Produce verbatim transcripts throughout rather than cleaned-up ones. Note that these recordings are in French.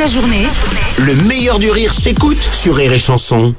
la journée, Le meilleur du rire s'écoute sur Rire et Chanson.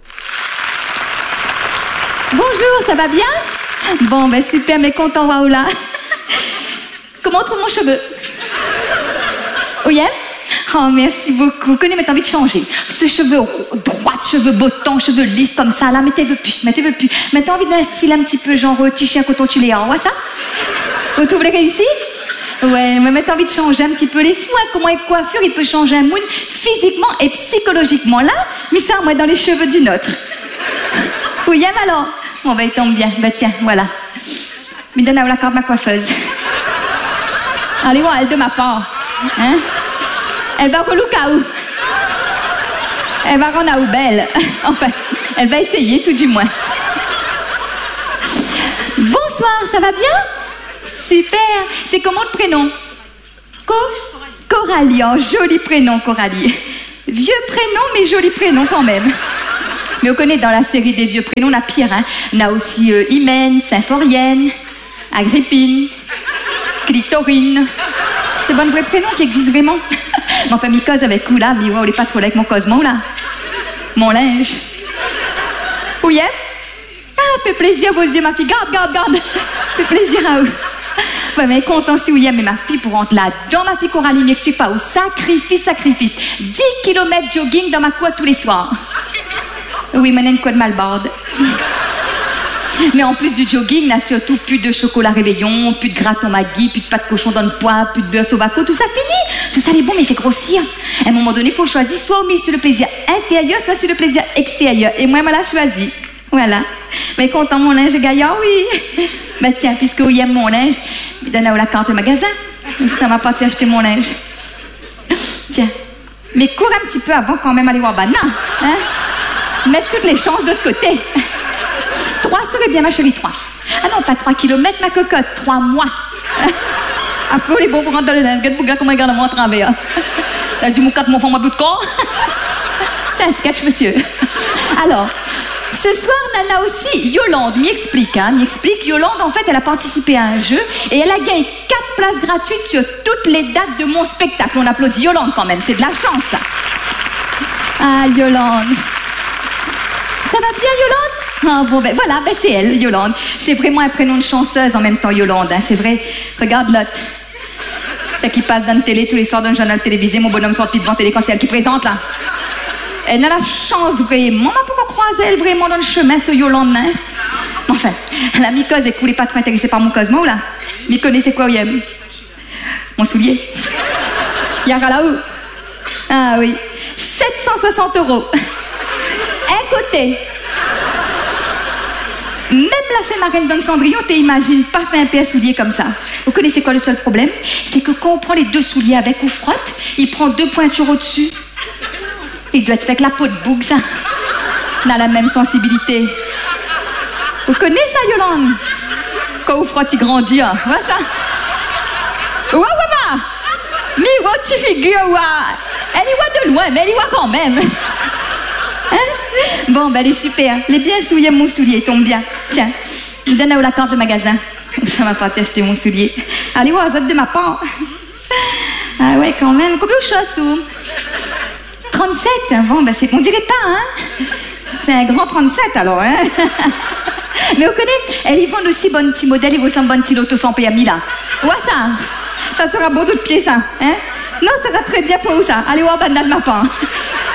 Bonjour, ça va bien? Bon, ben super, mais content, waouh là. Comment on trouve mon cheveu? Oui, hein? Oh, merci beaucoup. Connais, mais t'as envie de changer. Ce cheveu droit, cheveux bottants, cheveux lisses comme ça, là, mais t'es veux plus, mais t'es veux plus. Mais t'as envie d'un style un petit peu genre t-shirt coton tuléa, on voit ça? Vous trouvez réussi? Ouais, mais t'as envie de changer un petit peu les fous, hein? Comment une coiffure, il peut changer un mood physiquement et psychologiquement. Là, mais ça, moi, dans les cheveux d'une autre. Oui, hein, alors? Bon, ben, il tombe bien. Ben, tiens, voilà. Me donne la carte de ma coiffeuse. Allez, voir, elle de ma part. Hein? Elle va au Lucao. Elle va rendre à belle. Enfin, elle va essayer, tout du moins. Bonsoir, ça va bien? Super. C'est comment le prénom? Co Coralie. Oh, joli prénom, Coralie. Vieux prénom, mais joli prénom quand même. Mais on connaît dans la série des vieux prénoms, on a pire, hein. On a aussi euh, Hymen, Symphorienne, Agrippine, Clitorine. C'est bon, vrai prénom qui existe vraiment. Mon enfin, m'y cause avec où là, mais ouais, on n'est pas trop là avec mon cosmo là. Mon linge. Oui, hein? Ah, fait plaisir vos yeux, ma fille. Garde, garde, garde. Fait plaisir à vous. Ouais, mais content si William et ma fille pour rentrer là dans ma fille Coralie m'explique pas au sacrifice, sacrifice. dix kilomètres jogging dans ma cour tous les soirs. Oui, mais une quoi de malbarde. Mais en plus du jogging, là, surtout plus de chocolat réveillon, plus de gratin Maggi, plus de pâte de cochon dans le poids, plus de beurre sovaco, tout ça fini. Tout ça, il est bon, mais il fait grossir. À un moment donné, il faut choisir soit on mise sur le plaisir intérieur, soit sur le plaisir extérieur. Et moi, je l'ai choisi. Voilà. Mais content mon linge gaillard, oui. Bah tiens, puisque il aime mon linge, il donne la carte au magasin. Ça m'a pas acheter mon linge. Tiens. Mais cours un petit peu avant quand même aller voir Bana. Hein? Mettre toutes les chances de l'autre côté. Trois serait bien, ma chérie, trois. Ah non, pas trois kilomètres, ma cocotte, trois mois. Après, les beaux pour rentrer dans le linge. Regarde, regarde comment il regarde à moi en travers. Là, je dis, mon quatre, mon fond, mon bout de corps. C'est un sketch, monsieur. Alors, ce soir, Nana aussi, Yolande m'y explique, hein, m'y explique. Yolande, en fait, elle a participé à un jeu et elle a gagné quatre places gratuites sur toutes les dates de mon spectacle. On applaudit Yolande quand même, c'est de la chance, ça. Ah, Yolande. Ça va bien, Yolande? Ah bon, ben voilà, ben c'est elle, Yolande. C'est vraiment un prénom de chanceuse en même temps, Yolande, hein, c'est vrai. Regarde l'autre. C'est qui passe dans la télé tous les soirs d'un journal télévisé, mon bonhomme sort devant télé quand c'est elle qui présente, là. Elle a la chance, vraiment. Pourquoi croiser elle vraiment dans le chemin, ce Yolande, hein? Enfin, la mycose, elle coulait pas trop intéressée par mon cosmo, là. Mais connaissez quoi, William? Mon soulier. Yara là-haut. Ah oui. sept cent soixante euros. Un côté. Même la fée marraine dans le Cendrillon, t'imagines pas faire un paire soulier comme ça. Vous connaissez quoi le seul problème? C'est que quand on prend les deux souliers avec ou frotte, il prend deux pointures au-dessus. Il doit être fait avec la peau de bouc, ça. On a la même sensibilité. Vous connaissez ça, Yolande? Quand vous frotte, il grandit, hein. Vois ça? Ouah, ouah, ouah. Mais ouah, tu figures, ouah. Elle y voit de loin, mais elle y voit quand même. Hein? Bon, ben, elle est super. Elle est bien souillée, mon soulier, il tombe bien. Tiens, il donne à la carte de magasin. Ça m'a pas acheter mon soulier. Allez, ouah, ça de ma part. Ah ouais, quand même. Combien de choses, ou? trente-sept, bon, ben c'est, on dirait pas, hein? C'est un grand trente-sept, alors, hein? Mais vous connaissez, elle y vend aussi bon petit modèle, il vaut un bon petit loto sans P M I, là. Ouais, ça? Ça sera beau de pied, ça, hein? Non, ça va très bien pour vous, ça. Allez, voir, bandane ma part.